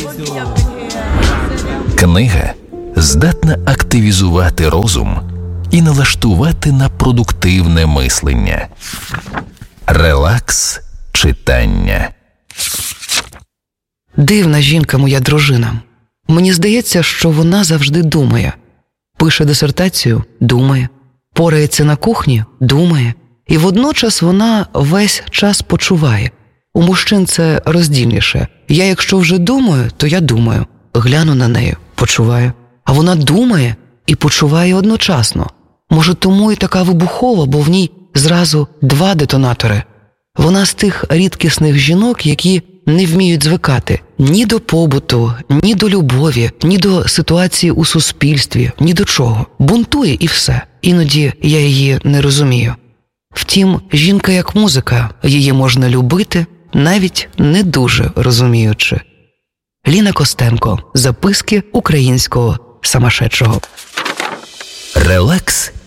Книга здатна активізувати розум і налаштувати на продуктивне мислення. Релакс читання. Дивна жінка моя дружина. Мені здається, що вона завжди думає. Пише дисертацію – думає. Порається на кухні – думає. І водночас вона весь час почуває. У мужчин це роздільніше. Я якщо вже думаю, то я думаю. Гляну на неї – почуваю. А вона думає і почуває одночасно. Може, тому і така вибухова, бо в ній зразу два детонатори. Вона з тих рідкісних жінок, які не вміють звикати ні до побуту, ні до любові, ні до ситуації у суспільстві, ні до чого. Бунтує і все. Іноді я її не розумію. Втім, жінка як музика, її можна любити, навіть не дуже розуміючи. Ліна Костенко. Записки українського самошедшого. Релакс